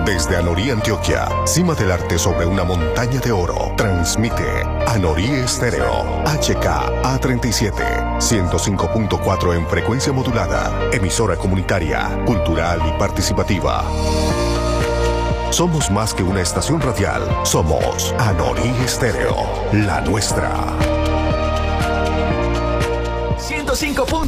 Desde Anorí, Antioquia, cima del arte sobre una montaña de oro, transmite Anorí Estéreo, HKA37, 105.4 en frecuencia modulada, emisora comunitaria, cultural y participativa. Somos más que una estación radial, somos Anorí Estéreo, la nuestra. 105.